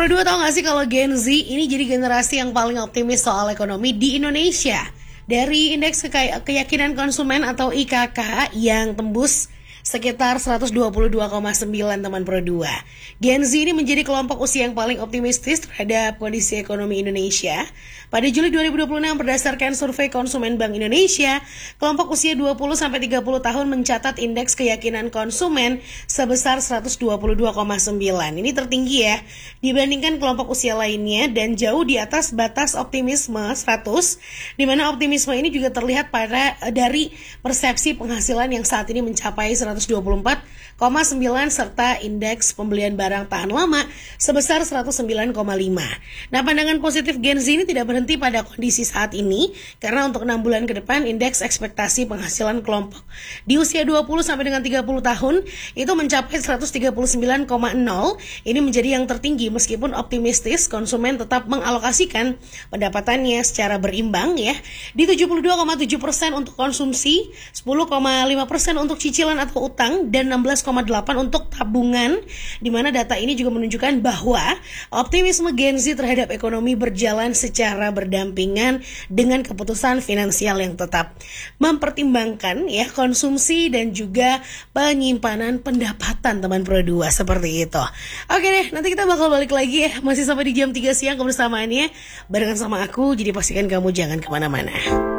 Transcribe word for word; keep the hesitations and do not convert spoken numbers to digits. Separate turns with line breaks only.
Pro dua tahu gak sih kalau Gen Z ini jadi generasi yang paling optimis soal ekonomi di Indonesia. Dari indeks kekay- keyakinan konsumen atau I K K yang tembus sekitar seratus dua puluh dua koma sembilan teman Pro dua. Gen Z ini menjadi kelompok usia yang paling optimistis terhadap kondisi ekonomi Indonesia. Pada Juli dua ribu dua puluh enam berdasarkan survei konsumen Bank Indonesia, kelompok usia dua puluh sampai tiga puluh tahun mencatat indeks keyakinan konsumen sebesar seratus dua puluh dua koma sembilan. Ini tertinggi ya dibandingkan kelompok usia lainnya dan jauh di atas batas optimisme seratus, di mana optimisme ini juga terlihat pada dari persepsi penghasilan yang saat ini mencapai seratus dua puluh empat koma sembilan serta indeks pembelian barang tahan lama sebesar seratus sembilan koma lima. Nah, pandangan positif Gen Z ini tidak berhenti pada kondisi saat ini karena untuk enam bulan ke depan indeks ekspektasi penghasilan kelompok di usia dua puluh sampai dengan tiga puluh tahun itu mencapai seratus tiga puluh sembilan koma nol. Ini menjadi yang tertinggi meskipun optimistis konsumen tetap mengalokasikan pendapatannya secara berimbang ya di tujuh puluh dua koma tujuh persen untuk konsumsi, sepuluh koma lima persen untuk cicilan atau utang dan enam belas koma delapan untuk tabungan, di mana data ini juga menunjukkan bahwa optimisme Gen Z terhadap ekonomi berjalan secara berdampingan dengan keputusan finansial yang tetap mempertimbangkan ya konsumsi dan juga penyimpanan pendapatan teman Pro dua seperti itu. Oke deh, nanti kita bakal balik lagi ya, masih sampai di jam tiga siang kebersamaannya barengan sama aku, jadi pastikan kamu jangan kemana-mana.